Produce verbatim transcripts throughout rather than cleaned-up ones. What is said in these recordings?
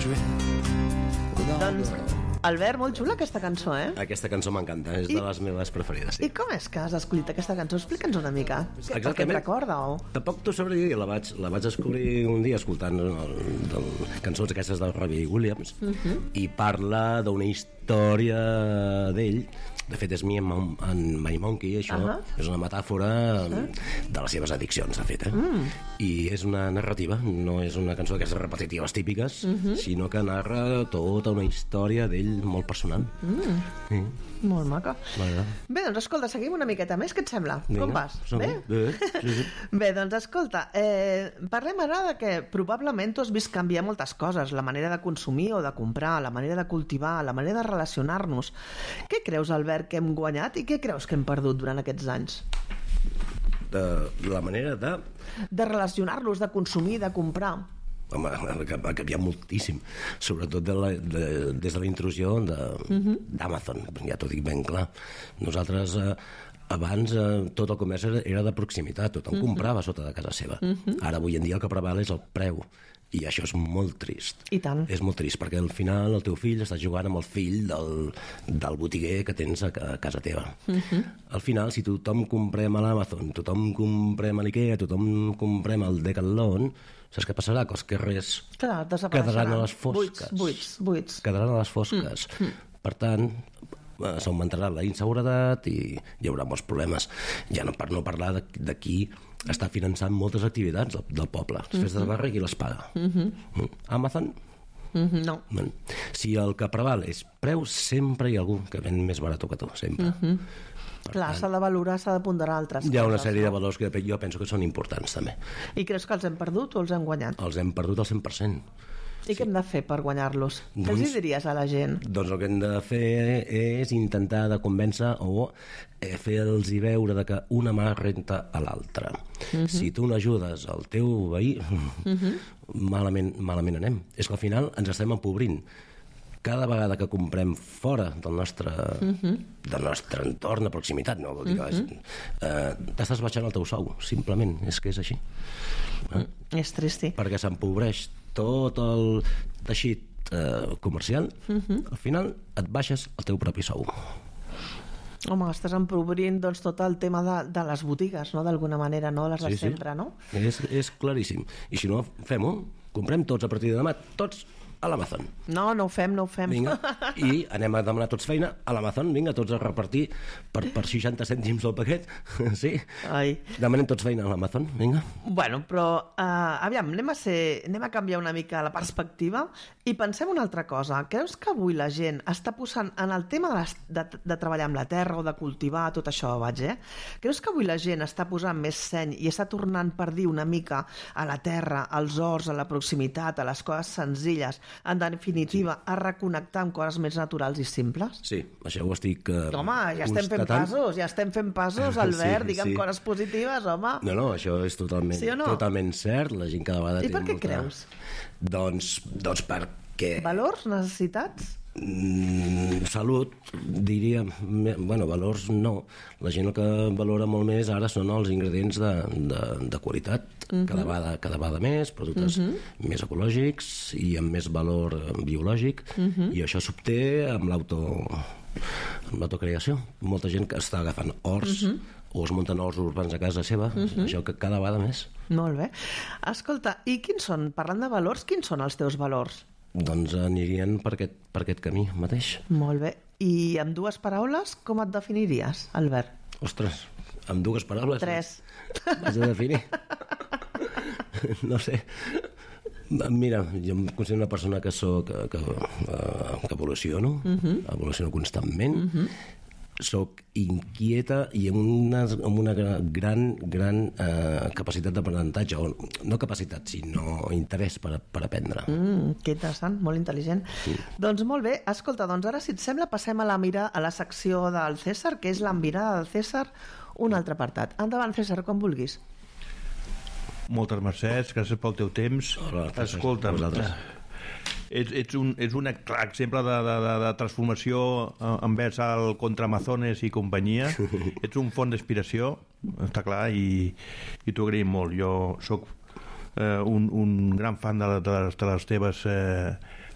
country. Doncs, Albert, molt xula aquesta cançó, eh? Aquesta cançó m'encanta, és I, de les meves preferides. Sí. I com és que has escollit aquesta cançó? Explica'ns una mica. Exactament. Què et recorda? O... Tampoc t'ho sabré dir, la vaig, la vaig descobrir un dia escoltant el, el, cançons aquestes del Robbie Williams, uh-huh. i parla d'una història d'ell. De fet, és mi en, en My Monkey, això uh-huh. és una metàfora uh-huh. de les seves addiccions, de fet, eh? Mm. I és una narrativa, no és una cançó d'aquestes repetitives típiques, uh-huh. sinó que narra tota una història d'ell molt personal. Mm. Sí. Molt maca. M'agrada. Bé, doncs escolta, seguim una miqueta més. Què et sembla? Vinga, com vas? Bé? Bé, sí, sí. Bé, doncs escolta, eh, parlem ara de que probablement tu has vist canviar moltes coses, la manera de consumir o de comprar, la manera de cultivar, la manera de relacionar-nos. Què creus, Albert, que hem guanyat i què creus que hem perdut durant aquests anys? De la manera de... De relacionar-nos, de consumir, de comprar. Home, ha canviat moltíssim, sobretot de la, de, des de la intrusió de, uh-huh. d'Amazon, ja t'ho dic ben clar. Nosaltres eh, abans eh, tot el comerç era, era de proximitat, tothom uh-huh. comprava sota de casa seva. Uh-huh. Ara avui en dia el que preval és el preu, i això és molt trist. I tant. És molt trist, perquè al final el teu fill està jugant amb el fill del, del botiguer que tens a, a casa teva. Uh-huh. Al final, si tothom comprem a l'Amazon, tothom comprem a l'Ikea, tothom comprem al Decathlon, saps què passarà? Que els carrers Clar, quedaran a les fosques. Buits, buits, buits. Quedaran a les fosques. Mm. Per tant, s'augmentarà la inseguretat i hi haurà molts problemes. Ja no, per no parlar de, de qui està finançant moltes activitats del, del poble. Les festes de barri, qui les paga? Mm-hmm. Amazon? Mm-hmm, no. Bueno, si el que preval és preu, sempre hi ha algú que ven més barat que tu, sempre. Mm-hmm. Clar, s'ha de valorar, s'ha de ponderar altres coses. Hi ha una sèrie no? de valors que jo penso que són importants, també. I creus que els hem perdut o els hem guanyat? Els hem perdut al cent per cent. I sí. Què hem de fer per guanyar-los? Doncs, què els diries a la gent? Doncs el que hem de fer és intentar de convèncer o eh, fer-los veure de que una mà renta a l'altra. Uh-huh. Si tu no ajudes al teu veí, uh-huh. malament, malament anem. És que al final ens estem empobrint. Cada vegada que comprem fora del nostre, uh-huh. del nostre entorn de proximitat, no vol dir que uh-huh. eh, t'estàs baixant el teu sou, simplement, és que és així. Eh? És tristi. Perquè s'empobreix tot el teixit eh, comercial, uh-huh. al final et baixes el teu propi sou. Home, estàs empobrint doncs, tot el tema de, de les botigues, no? D'alguna manera, no? Les de sí, sempre, sí. no? És, és claríssim. I si no, fem-ho. Comprem tots a partir de demà, tots a l'Amazon. No, no ho fem, no ho fem. Vinga, i anem a demanar tots feina a l'Amazon, vinga, tots a repartir per, per seixanta cèntims el paquet, sí? Ai. Demanem tots feina a l'Amazon, vinga. Bueno, però, uh, aviam, anem a, ser, anem a canviar una mica la perspectiva i pensem una altra cosa. Creus que avui la gent està posant en el tema de, les, de, de treballar amb la terra o de cultivar, tot això, vaig, eh? Creus que avui la gent està posant més seny i està tornant per dir una mica a la terra, als horts, a la proximitat, a les coses senzilles, en definitiva, sí. a reconnectar amb coses més naturals i simples? Sí, això ho estic uh, home, ja estem fent passos, ja estem fent passos, Albert, sí, digue'm sí. coses positives, home. No, no, això és totalment, sí no? totalment cert, la gent cada vegada... I per què molta... creus? Doncs, doncs perquè... Valors, necessitats? Mm, salut, diria, bueno, valors no. La gent el que valora molt més ara són els ingredients de, de, de qualitat, uh-huh. cada, vegada, cada vegada més, productes uh-huh. més ecològics i amb més valor biològic, uh-huh. i això s'obté amb l'auto amb l'autocreació. Molta gent que està agafant horts uh-huh. o es munten horts urbans a casa seva, uh-huh. això que cada vegada més. Molt bé. Escolta, i quins són, parlant de valors, quins són els teus valors? Doncs anirien per aquest, per aquest camí mateix. Molt bé. I amb dues paraules, com et definiries, Albert? Ostres, amb dues paraules? Tres. Has de definir? No sé. Mira, jo em considero una persona que soc, que, que, que evoluciono, uh-huh. evoluciono constantment, uh-huh. soc inquieta i amb una, amb una gran, gran eh, capacitat d'aprenentatge, o no capacitat, sinó interès per, per aprendre. Mm, que interessant, molt intel·ligent. Sí. Doncs molt bé, escolta, doncs ara, si et sembla, passem a la mira a la secció del César, que és la mirada del César, un altre apartat. Endavant, César, quan vulguis. Moltes mercès, gràcies pel teu temps. Hola, escolta, ets, ets, un, ets un clar exemple de, de, de, de transformació envers el contra Amazones i companyia. Ets un font d'inspiració, està clar, i, i t'ho agraïm molt. Jo sóc eh, un, un gran fan de, de, les, de les teves eh,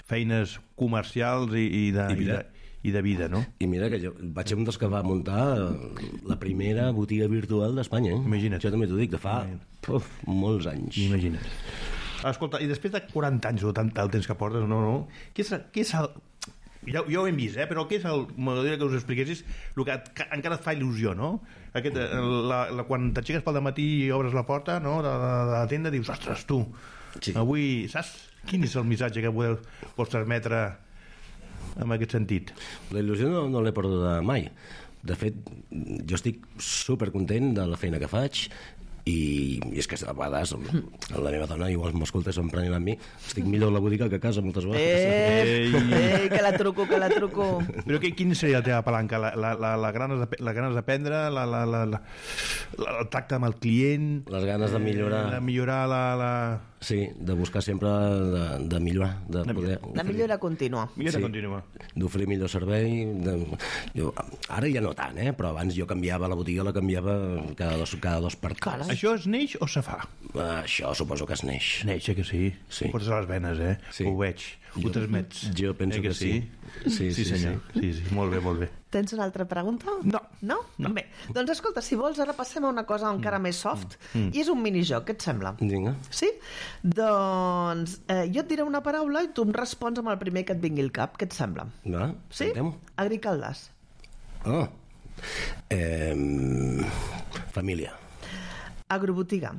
feines comercials i, i, de, I i, vida. de, i de vida, no? I mira que jo vaig ser un dels que va muntar la primera botiga virtual d'Espanya. Eh? Imagina't. Jo també t'ho dic, de fa puf, molts anys. Imagina't. Escolta, i després de quaranta anys o tant el temps que portes, no, no? Què és, què és el... Ja, ja ho hem vist, eh? Però què és el... M'agradaria que us expliquessis el que, que encara et fa il·lusió, no? Aquest, la, la, quan t'aixeques pel dematí i obres la porta, no?, de, de, de la tenda, dius, ostres, tu, Sí. avui, saps quin és el missatge que podeu, pots transmetre en aquest sentit? La il·lusió no, no l'he perduda mai. De fet, jo estic supercontent de la feina que faig i, i és que a vegades la meva dona igual m'escolta i s'emprenen amb mi, estic millor a la botiga que a casa moltes vegades. Eh, eh, que la truco, que la truco. Però que, quina seria la teva palanca? La, la, la, la ganes de, la ganes d'aprendre, la, la, la, la, la, el tacte amb el client, Les ganes de millorar, de millorar la... la... sí, de buscar sempre de, de millorar, de poder La millora contínua. Millora Sí. contínua. d'oferir millor servei. De... Jo, ara ja no tant, eh? Però abans jo canviava la botiga, la canviava cada dos, cada dos per Carai. tres. Això es neix o se fa? Això suposo que es neix. Neix, eh, que sí. Sí. Ho portes a les venes, eh? Sí. Ho veig. Ho Jo- transmets. jo penso eh, que sí. Sí, Sí, sí, senyor. Sí, sí. Molt bé, molt bé. Tens una altra pregunta? No. No? no. Bé, doncs escolta, si vols, ara passem a una cosa encara més soft, i és un minijoc, què et sembla? Vinga. Sí? Doncs eh, jo et diré una paraula i tu em respons amb el primer que et vingui al cap, què et sembla? Va, Sí? intentem-ho. Agricaldes. Oh. Eh, família. Agrobotiga.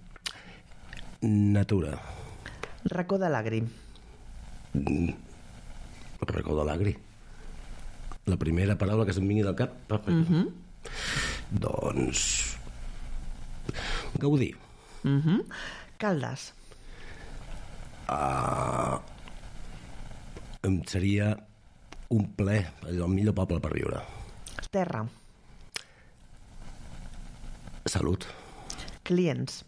Natura. Racó de l'agri. Racó de l'agri. La primera paraula que se'm vingui del cap. Perfecte. Mm -hmm. Doncs... Gaudir. Uh -huh. Caldes. Uh, em seria un ple, el millor poble per viure. Terra. Salut. Clients.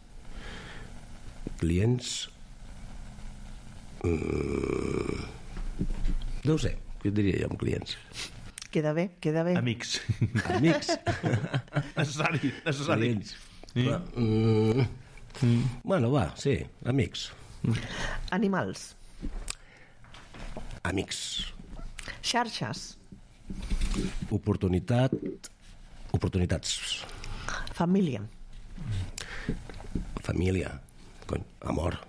Clients... Mm, no ho sé, què et diria jo amb clients? Queda bé, queda bé. Amics. Amics. necessari, necessari. Clients. Però, mm, mm. Bueno, va, sí, amics. Animals. Amics. Xarxes. Oportunitat... Oportunitats. Família. Família. Cony, amor.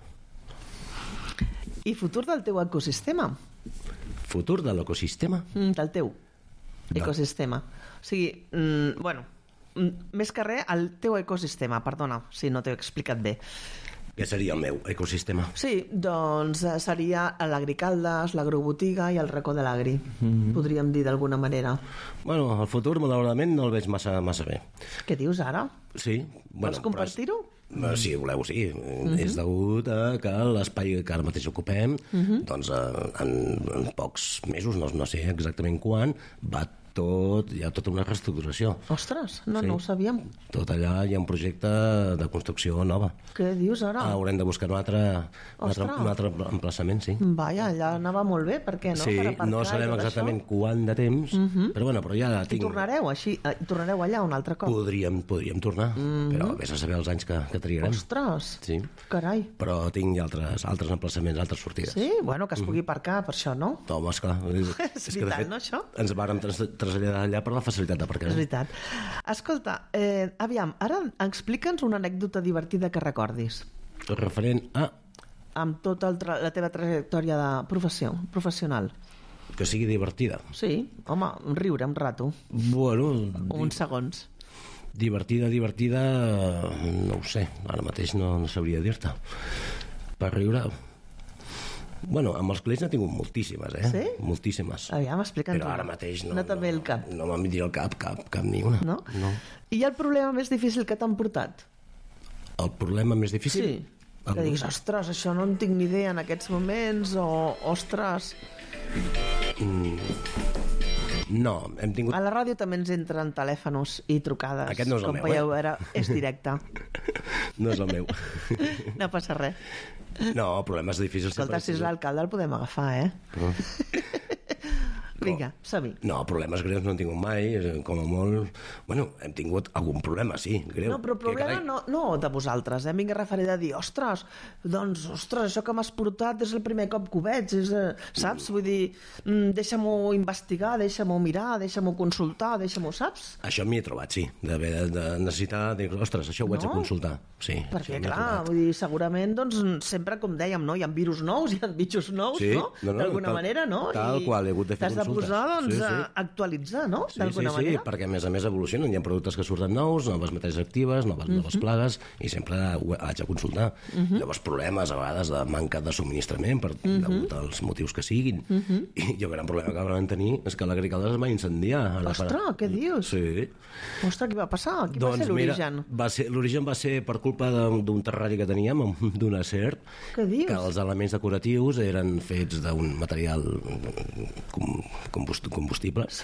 I futur del teu ecosistema. Futur de l'ecosistema. Mm, del teu De- ecosistema. O sigui, mm, bueno, mm, més que res, el teu ecosistema, perdona, si no t'he explicat bé. Què seria el meu ecosistema? Sí, doncs eh, seria l'Agricaldes, l'agrobotiga i el racó de l'agri, mm. podríem dir d'alguna manera. Bueno, el futur, malauradament, no el veig massa, massa bé. Què dius ara? Sí. Vols però compartir-ho? és- Si voleu, sí. Uh-huh. És degut a que l'espai que ara mateix ocupem, uh-huh. doncs eh, en, en pocs mesos, no, no sé exactament quan, va tot, hi ha tota una reestructuració. Ostres, no, Sí. no ho sabíem. Tot allà hi ha un projecte de construcció nova. Què dius ara? Ah, haurem de buscar un altre, un altre, Ostres. un altre emplaçament, sí. Vaja, allà anava molt bé, per què no? Sí, Per aparcar no i sabem tot exactament això. quant de temps, uh-huh. però bueno, però ja I tinc... tornareu així, eh, tornareu allà un altre cop? Podríem, podríem tornar, uh-huh. però vés a saber els anys que, que trigarem. Ostres, Sí. carai. Però tinc ja altres, altres emplaçaments, altres sortides. Sí, bueno, que es pugui aparcar per això, no? No, home, esclar. És veritat, no, això? Ens vàrem tras traslladar allà per la facilitat És d'aparcament. veritat. Escolta, eh, aviam, ara explica'ns una anècdota divertida que recordis Referent a amb tota el tra la teva trajectòria de professió, professional. que sigui divertida. Sí, home, un riure un rato, Bueno, uns segons. divertida, divertida, no ho sé, ara mateix no, no sabria dir-te. Per riure... Bueno, amb els clients n'he tingut moltíssimes, eh? Sí? Moltíssimes. Aviam, explica'ns Però ara una. mateix no... No te'n ve el cap, No, no me'n vindria al cap, cap, cap ni una. no? no. I el problema més difícil que t'han portat? El problema més difícil... Sí, que El- diguis, ostres, això no en tinc ni idea en aquests moments, o, ostres... No, hem tingut... A la ràdio també ens entren telèfonos i trucades. Aquest no és el Com meu, podeu eh? veure, és directe. No és el meu. No passa res. No, problemes difícils... Escolta, si és l'alcalde el podem agafar, eh? Vinga, som-hi. No, problemes greus no en tingut mai, com a molt... Bueno, hem tingut algun problema, sí, greu. No, però problema no, no de vosaltres, eh? Vinga, referent a dir, ostres, doncs, ostres, això que m'has portat és el primer cop que ho veig, és, eh, saps? Vull dir, mm, deixa-m'ho investigar, deixa-m'ho mirar, deixa-m'ho consultar, deixa-m'ho, saps? Això m'hi he trobat, sí, d'haver de, de necessitar, dir, ostres, això ho haig No? de consultar. Sí, Perquè, això m'hi he clar, trobat. vull dir, segurament, doncs, sempre, com dèiem, no? Hi ha virus nous, hi ha bitxos nous, Sí, no? no, no, D'alguna tal- manera, no? tal I qual, he hagut de fer t'has de consultes. posar, doncs, Sí, sí. a actualitzar, no? Sí, sí, D'alguna sí, manera. perquè a més a més evolucionen, hi ha productes que surten nous, noves matèries actives, noves, Mhm. noves plagues, i sempre ho haig de consultar. Llavors problemes a vegades de manca de subministrament per Mhm. degut als motius que siguin. I jo el gran problema que vam tenir és que l'agricultura es va incendiar. Ara Ostres, farà- què dius? Sí. Ostres, què va passar? Quin va ser l'origen? va ser- l'origen va ser per culpa de- d'un terrari que teníem, amb- d'una serp, Què dius? que els elements decoratius eren fets d'un material com, combust, combustible, Sí?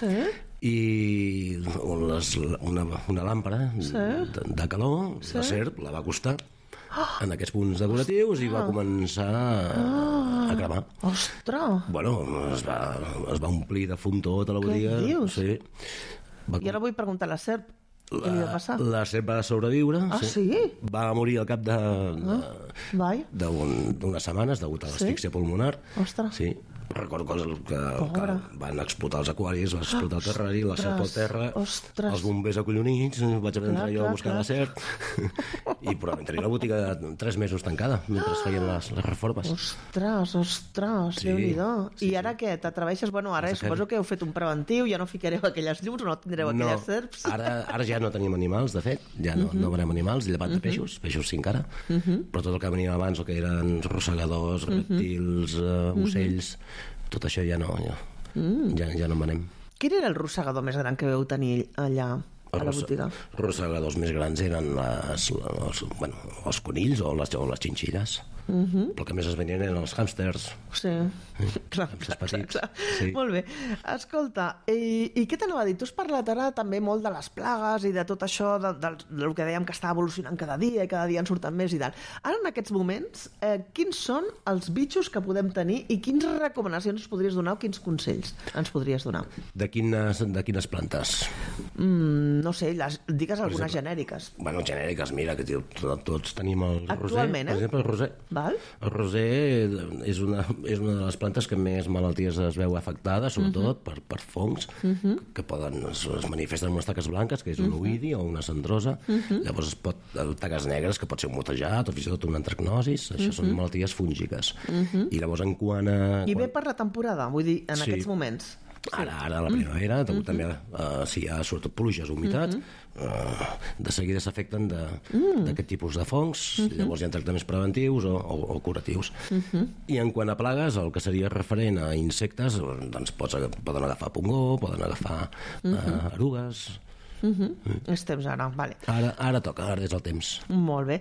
i les, una, una làmpara Sí. de, de calor, Sí. la serp la va acostar en aquests punts decoratius i va començar a, a cremar. Ostres! Bueno, es va, es va omplir de fum tota la botiga. dius? Sí. Va, I ara vull preguntar a la serp, què li va passar? la serp va sobreviure. Ah, sí? Va morir al cap de, de, Vai? d'un- d'unes setmanes degut a l'asfíxia pulmonar. Ostres. Sí. Recordo que, que, Pobre. que van explotar els aquaris, va explotar el terrari, la serp al terra, Ostres. els bombers acollonits, vaig haver d'entrar Clar, jo a clar, buscar clar. la serp, i però vam tenir la botiga tres mesos tancada mentre fèiem les, les reformes. Ostres, ostres, Sí, Déu-n'hi-do. sí, I ara què? T'atreveixes? Bueno, ara Has de suposo fer- que heu fet un preventiu, ja no ficareu aquelles llums, no tindreu aquelles serps. ara, ara ja no tenim animals, de fet, ja no, no venem animals, llevat de peixos, peixos sí encara, però tot el que venia abans, el que eren rosegadors, rèptils, uh, ocells, tot això ja no, ja, ja, ja no en venem. Quin era el rosegador més gran que veu tenir allà, a la Els botiga? rosegadors més grans eren les, les, bueno, els conills o les, o les xinxilles. Uh -huh. Però el que més es venien eren els hàmsters. Sí, clar, Hàmsters clar, clar, petits. clar. Sí. Molt bé. Escolta, i, i què t'anava a dir? Tu has parlat ara també molt de les plagues i de tot això, de, de, del que dèiem que està evolucionant cada dia i cada dia en surten més i tal. Ara, en aquests moments, eh, quins són els bitxos que podem tenir i quines recomanacions ens podries donar o quins consells ens podries donar? De quines, de quines plantes? Mm, no sé, les, digues algunes genèriques. Bueno, genèriques, mira, que tio, to- tots tenim el roser. Actualment, Per eh? exemple, el roser. Val? El roser és una, és una de les plantes que més malalties es veu afectada, sobretot uh -huh. per, per fongs, uh -huh. que poden, es, es manifesten amb unes taques blanques, que és un oïdi o una cendrosa. Uh -huh. Llavors es pot, taques negres, que pot ser un motejat o fins i tot una antracnosis. Això uh -huh. són malalties fúngiques. Uh -huh. I llavors en quant a... I quan... bé per la temporada, vull dir, en Sí. aquests moments. Ara, ara, a la primavera, mm -hmm. també, uh, si hi ha sobretot pluges, humitat, mm -hmm. uh, de seguida s'afecten d'aquest mm. tipus de fongs, mm -hmm. llavors hi ha tractaments preventius o, o, o curatius. Mm -hmm. I en quant a plagues, el que seria referent a insectes, doncs pots, poden agafar pongó, poden agafar uh, uh, erugues... Uh -huh. mm. És temps ara, vale. Ara, ara toca, ara és el temps. Molt bé.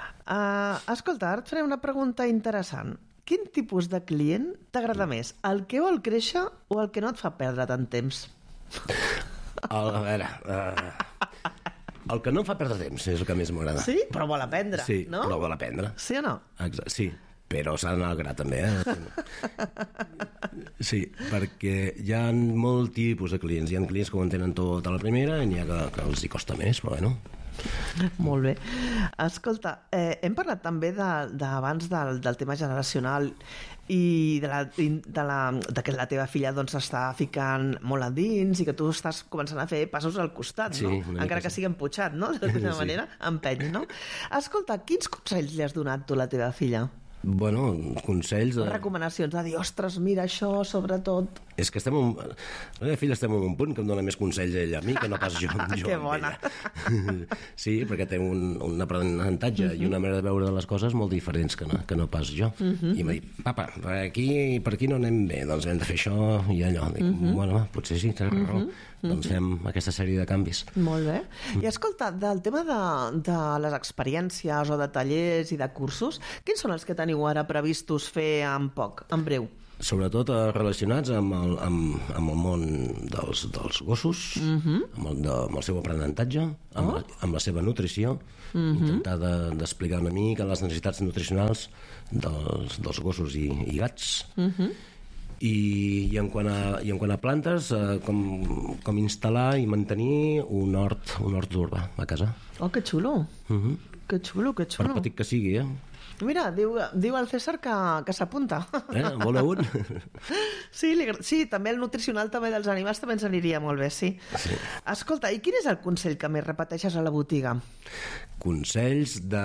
Uh, escolta, ara et faré una pregunta interessant. Quin tipus de client t'agrada més? El que vol créixer o el que no et fa perdre tant temps? El, a veure... Uh, el que no em fa perdre temps és el que més m'agrada. Sí? Però vol aprendre, Sí, no? però vol aprendre. Sí o no? Exacte, sí, però s'ha d'anar al gra també, eh? Sí, perquè hi ha molt tipus de clients. Hi ha clients que ho entenen tot a la primera i n'hi ha que, que els hi costa més, però bueno. Molt bé. Escolta, eh, hem parlat també de, de, abans del, del tema generacional i de, la, de, la, de que la teva filla doncs, està ficant molt a dins i que tu estàs començant a fer passos al costat, Sí, no? una mica Encara que sí. sigui emputxat, no? D'alguna Sí. manera, empeny, no? Escolta, quins consells li has donat tu a la teva filla? Bueno, consells... De... Recomanacions, de dir, ostres, mira això, sobretot... És que estem en... La meva filla estem en un punt que em dona més consells ella a mi que no pas jo, jo Que amb bona. ella. Sí, perquè té un, un aprenentatge uh -huh. i una manera de veure les coses molt diferents que no, que no pas jo. Uh -huh. I m'ha dit, papa, per aquí, per aquí no anem bé, doncs hem de fer això i allò. Dic, uh -huh. bueno, potser sí, tens raó. Uh -huh. Doncs fem aquesta sèrie de canvis. Molt bé. I escolta, del tema de, de les experiències o de tallers i de cursos, quins són els que teniu ara previstos fer en poc, en breu? Sobretot eh, relacionats amb el, amb, amb el món dels, dels gossos, uh -huh. amb, el, de, amb el seu aprenentatge, amb, oh. la, amb la seva nutrició, uh -huh. intentar de- d'explicar una mica les necessitats nutricionals dels, dels gossos i, i gats, uh -huh. I, i, en quant a, i en quant a plantes, eh, com, com instal·lar i mantenir un hort, un hort urbà a casa. Oh, que xulo. Uh-huh. Que xulo, que xulo. Per petit que sigui, eh? Mira, diu, diu el César que, que s'apunta. Eh? Voleu un? Sí, li, sí, també el nutricional també dels animals també ens aniria molt bé, sí. Sí. Escolta, i quin és el consell que més repeteixes a la botiga? Consells de,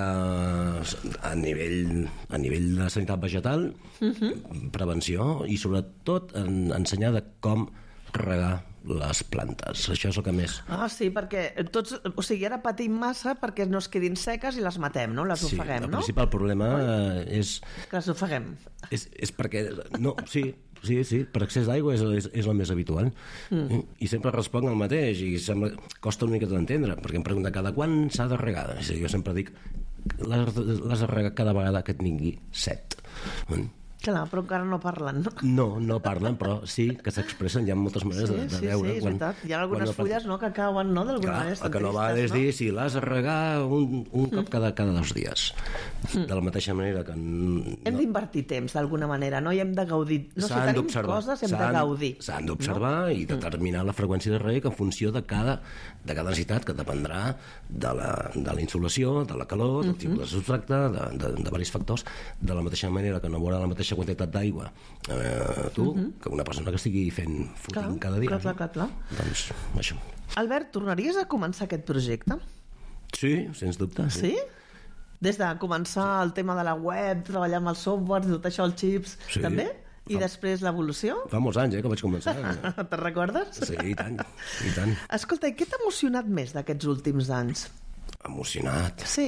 a, nivell, a nivell de sanitat vegetal, uh-huh. prevenció i sobretot en, ensenyar de com regar les plantes. Això és el que més... Ah, sí, perquè tots... O sigui, ara patim massa perquè no es quedin seques i les matem, no? Les sí, ofeguem, no? El principal problema Oi? és... Que les ofeguem. És, és perquè... No, sí, sí, sí, per excés d'aigua és, és, és el més habitual. Mm. I sempre responc el mateix i sembla, costa una mica d'entendre, perquè em pregunta cada quan s'ha de regar. Jo sempre dic l'has de regar cada vegada que et vingui set. Mm. Clar, però encara no parlen, no? No, no parlen, però sí que s'expressen. Hi ha moltes maneres sí, de, de sí, veure. Sí, és quan, veritat. Hi ha algunes no fulles no, que cauen, no? D'alguna manera estan el que no tristes, val és no? dir si l'has de regar un, un cop cada, cada dos dies. Mm. De la mateixa manera que... No... Hem d'invertir temps, d'alguna manera, no? I hem de gaudir. No, si tenim coses, hem de gaudir. S'han d'observar no? i determinar la freqüència de reg en funció de cada, de cada necessitat, que dependrà de la, de la insolació, de la calor, del tipus de substracte, de, de, de diversos factors. De la mateixa manera que no veurà la mateixa quantitat d'aigua eh, tu, uh-huh. que una persona que estigui fent footing cada dia. Clar, clar, clar, clar. Doncs això. Albert, tornaries a començar aquest projecte? Sí, sens dubte. Sí? Sí? Des de començar el tema de la web, treballar amb els softwares, tot això, els xips, sí. també? I fa, després l'evolució? Fa molts anys, eh, que vaig començar. Te'n recordes? Sí, i tant, i tant. Escolta, i què t'ha emocionat més d'aquests últims anys? Emocionat? Sí.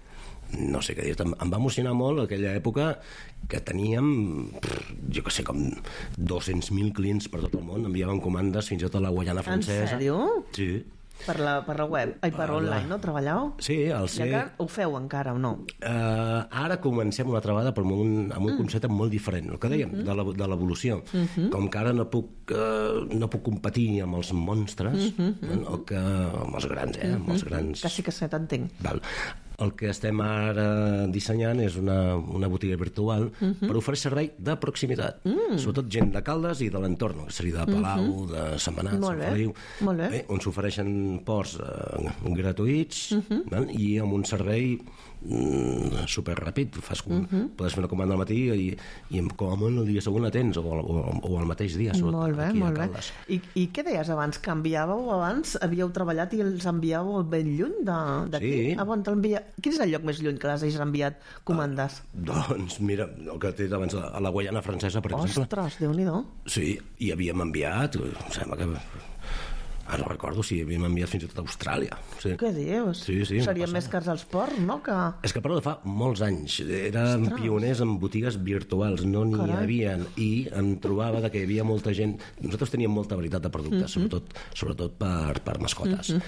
No sé què dir, em, em va emocionar molt aquella època que teníem, jo que sé, com dos-cents mil clients per tot el món, enviaven comandes fins i tot a la Guaiana Francesa. En sèrio? Sí. Per la, per la web, ai, per, per online, la... no? Treballeu? Sí, al ser... I ho feu encara o no? Uh, ara comencem una altra vegada però amb un, amb un mm. concepte molt diferent, el que dèiem, mm -hmm. de l'evolució. Mm -hmm. Com que ara no puc, uh, no puc competir amb els monstres, mm -hmm. o que, amb els grans, eh? Amb els grans... Que sí que se t'entenc. Val. El que estem ara dissenyant és una, una botiga virtual uh -huh. per oferir servei de proximitat. Mm. Sobretot gent de Caldes i de l'entorn, que seria de Palau, uh -huh. de Sentmenat, Sant Feliu, eh, on s'ofereixen ports eh, gratuïts uh -huh. eh, i amb un servei mm, superràpid. Fas, uh -huh. Podes fer una comanda al matí i, i com el dia següent la tens, o, o, o el mateix dia, sobretot molt bé, aquí molt a Caldes. Bé. I, I què deies abans? Que enviàveu abans, havíeu treballat i els enviàveu ben lluny d'aquí? Sí. Ah, bon, Quin és el lloc més lluny que les hagis enviat comandes? Uh, doncs mira, el que t'he dit abans, a la Guaiana Francesa, per Ostres, exemple. Ostres, Déu-n'hi-do. Sí, i havíem enviat, em sembla que... Ara no recordo si havíem enviat fins i tot a Austràlia. Sí. Què dius? Sí, sí, serien més cars als ports, no? Que... És que però de fa molts anys. Érem Ostres. pioners en botigues virtuals, no n'hi havia. I em trobava de que hi havia molta gent... Nosaltres teníem molta varietat de productes, uh -huh. sobretot, sobretot per, per mascotes. Uh -huh.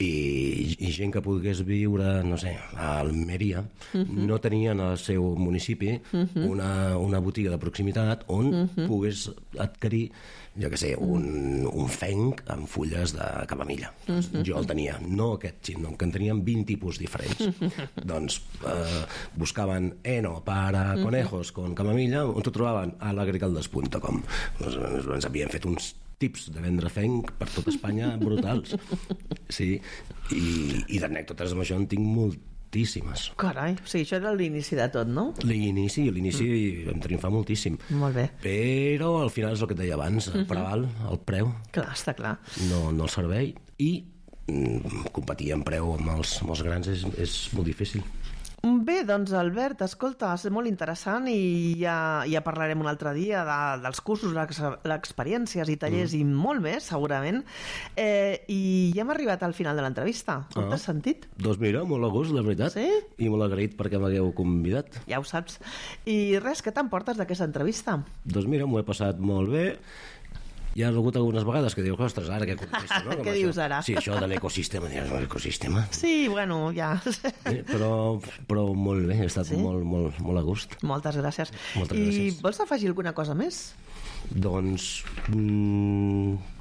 I, I gent que pogués viure, no sé, a Almeria, uh -huh. no tenien al seu municipi uh -huh. una, una botiga de proximitat on uh -huh. pogués adquirir jo que sé, un, un fenc amb fulles de camamilla. Uh -huh. Jo el tenia, no aquest, sinó que en teníem vint tipus diferents. Uh -huh. Doncs eh, buscaven heno para conejos uh -huh. con camamilla, on t'ho trobaven? A l'agricaldes punt com. Doncs, ens havien fet uns tips de vendre fenc per tot Espanya brutals. Sí, i, i d'anècdotes amb això en tinc molt moltíssimes. Carai, o sigui, això era l'inici de tot, no? L'inici, l'inici mm. vam triomfar moltíssim. Molt bé. Però al final és el que et deia abans, el uh -huh. preval, el preu. Clar, està clar. No, no el servei, i mm, competir en preu amb els, amb els grans és, és molt difícil. Bé, doncs Albert, escolta, és molt interessant i ja, ja parlarem un altre dia de, dels cursos, les, les experiències i tallers mm. i molt més, segurament. Eh, I ja hem arribat al final de l'entrevista. Com ah. t'has sentit? Doncs mira, molt a gust, la veritat. Sí? I molt agraït perquè m'hagueu convidat. Ja ho saps. I res, què t'emportes d'aquesta entrevista? Doncs mira, m'ho he passat molt bé. Hi ha hagut algunes vegades que dius, ostres, ara què contesto, no? Què això? Dius ara? Sí, això de l'ecosistema, l'ecosistema. Sí, bueno, ja. Sí, però, però molt bé, he estat sí? molt, molt, molt a gust. Moltes gràcies. Moltes I gràcies. vols afegir alguna cosa més? Doncs... Mm,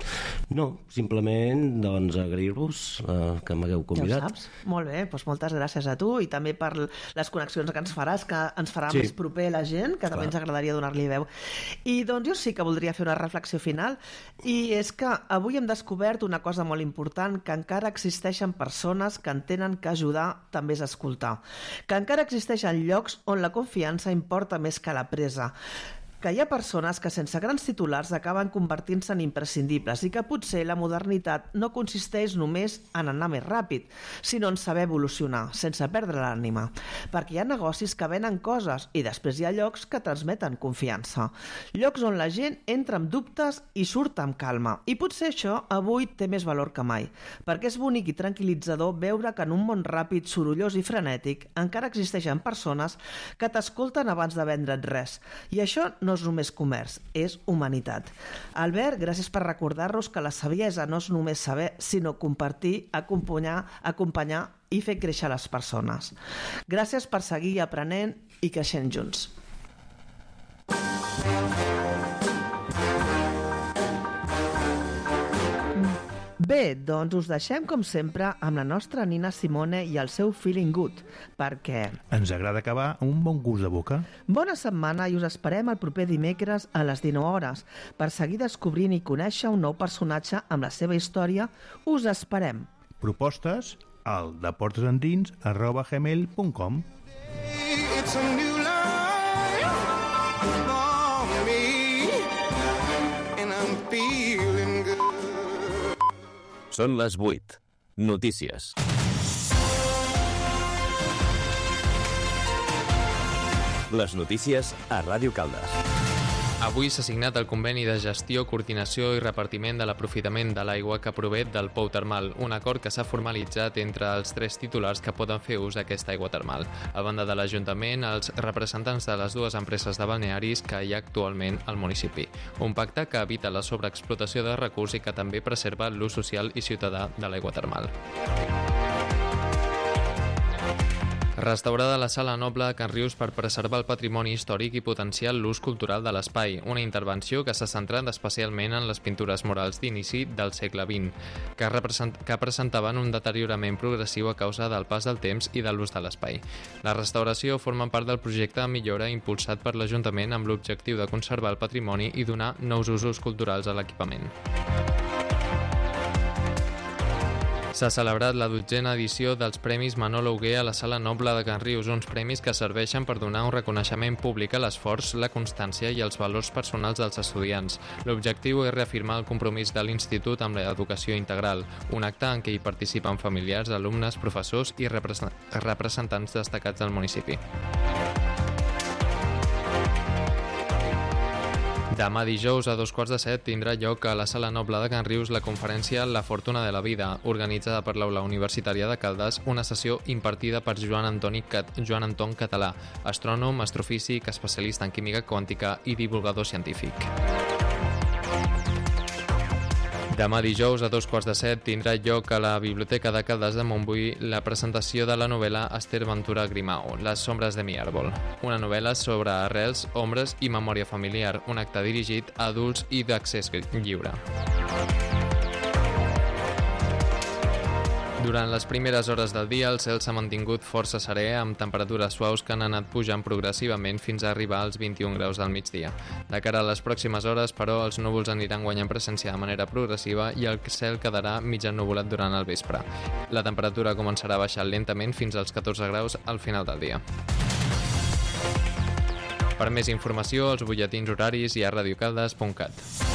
No, simplement doncs, agrair-vos eh, que m'hagueu convidat. Ja ho saps? Molt bé, doncs moltes gràcies a tu i també per les connexions que ens faràs, que ens farà sí. més proper la gent, que Clar. també ens agradaria donar-li veu. I doncs jo sí que voldria fer una reflexió final, i és que avui hem descobert una cosa molt important, que encara existeixen persones que entenen que ajudar també és escoltar, que encara existeixen llocs on la confiança importa més que la presa, que hi ha persones que sense grans titulars acaben convertint-se en imprescindibles i que potser la modernitat no consisteix només en anar més ràpid, sinó en saber evolucionar, sense perdre l'ànima. Perquè hi ha negocis que venen coses i després hi ha llocs que transmeten confiança. Llocs on la gent entra amb dubtes i surt amb calma. I potser això avui té més valor que mai, perquè és bonic i tranquil·litzador veure que en un món ràpid, sorollós i frenètic encara existeixen persones que t'escolten abans de vendre't res. I això no no és només comerç, és humanitat. Albert, gràcies per recordar-nos que la saviesa no és només saber, sinó compartir, acompanyar, acompanyar i fer créixer les persones. Gràcies per seguir aprenent i creixent junts. Bé, doncs us deixem, com sempre, amb la nostra Nina Simone i el seu Feeling Good, perquè... Ens agrada acabar amb un bon gust de boca. Bona setmana i us esperem el proper dimecres a les dinou hores per seguir descobrint i conèixer un nou personatge amb la seva història. Us esperem. Propostes al deportesendins arroba gmail punt com. It's a new life for me and I'm feeling good. Són les vuit. Notícies. Les notícies a Ràdio Caldes. Avui s'ha signat el conveni de gestió, coordinació i repartiment de l'aprofitament de l'aigua que prové del pou termal, un acord que s'ha formalitzat entre els tres titulars que poden fer ús d'aquesta aigua termal. A banda de l'Ajuntament, els representants de les dues empreses de balnearis que hi ha actualment al municipi. Un pacte que evita la sobreexplotació de recurs i que també preserva l'ús social i ciutadà de l'aigua termal. Restaurada la Sala Noble de Can Rius per preservar el patrimoni històric i potenciar l'ús cultural de l'espai, una intervenció que s'ha centrat especialment en les pintures murals d'inici del segle vint, que, represent, que presentaven un deteriorament progressiu a causa del pas del temps i de l'ús de l'espai. La restauració forma part del projecte de millora impulsat per l'Ajuntament amb l'objectiu de conservar el patrimoni i donar nous usos culturals a l'equipament. S'ha celebrat la dotzena edició dels Premis Manolo Hugué a la Sala Noble de Can Rius, uns premis que serveixen per donar un reconeixement públic a l'esforç, la constància i els valors personals dels estudiants. L'objectiu és reafirmar el compromís de l'Institut amb l'educació integral, un acte en què hi participen familiars, alumnes, professors i representants destacats del municipi. Demà dijous a dos quarts de set tindrà lloc a la Sala Noble de Can Rius la conferència La fortuna de la vida, organitzada per l'Aula Universitària de Caldes, una sessió impartida per Joan Antoni Cat... Joan Anton Català, astrònom, astrofísic, especialista en química quàntica i divulgador científic. Demà dijous a dos quarts de set tindrà lloc a la Biblioteca de Caldes de Montbui la presentació de la novel·la Esther Ventura Grimau, Les sombres de mi árbol, una novel·la sobre arrels, ombres i memòria familiar, un acte dirigit a adults i d'accés lliure. Durant les primeres hores del dia, el cel s'ha mantingut força serè, amb temperatures suaus que han anat pujant progressivament fins a arribar als vint-i-un graus del migdia. De cara a les pròximes hores, però, els núvols aniran guanyant presència de manera progressiva i el cel quedarà mig ennuvolat durant el vespre. La temperatura començarà a baixar lentament fins als catorze graus al final del dia. Per més informació, als butlletins horaris i a radiocaldes punt cat.